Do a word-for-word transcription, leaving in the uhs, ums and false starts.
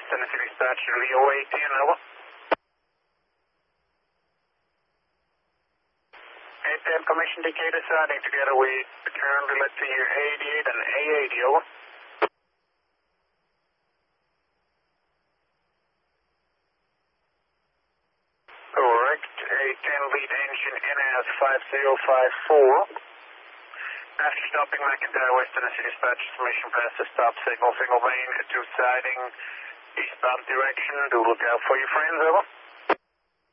Tennessee Dispatch, Leo eighteen, over. eight ten, Commission Decatur siding together with currently let's see you A eighty-eight and A eighty, over. Correct, eight ten lead engine N S five zero five four. After stopping McIntyre, West Tennessee Dispatch, mission past the stop signal, single main to siding, eastbound direction. Do look out for your friends, over.